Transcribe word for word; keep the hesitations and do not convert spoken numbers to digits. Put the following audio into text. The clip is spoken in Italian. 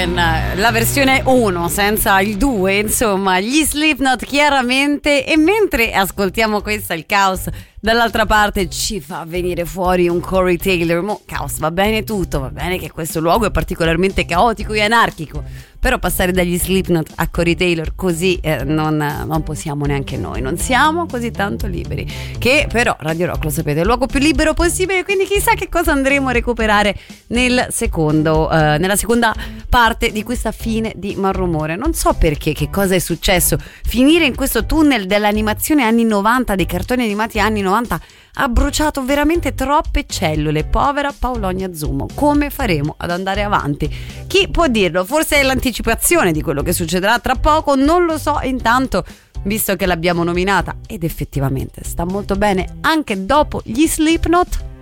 Open, la versione uno senza il due, insomma, gli Slipknot chiaramente. E mentre ascoltiamo questa, il caos dall'altra parte ci fa venire fuori un Corey Taylor. Mo, caos, va bene tutto, va bene che questo luogo è particolarmente caotico e anarchico, però passare dagli Slipknot a Corey Taylor così eh, non, non possiamo neanche noi, non siamo così tanto liberi. Che però Radio Rock, lo sapete, è il luogo più libero possibile, quindi chissà che cosa andremo a recuperare nel secondo, eh, nella seconda parte di questa fine di Malrumore. Non so perché, che cosa è successo, finire in questo tunnel dell'animazione anni novanta, dei cartoni animati anni novanta, ha bruciato veramente troppe cellule. Povera Paolonia Zumo, come faremo ad andare avanti? Chi può dirlo? Forse è l'anticipazione di quello che succederà tra poco, non lo so. Intanto, visto che l'abbiamo nominata ed effettivamente sta molto bene anche dopo gli Slipknot,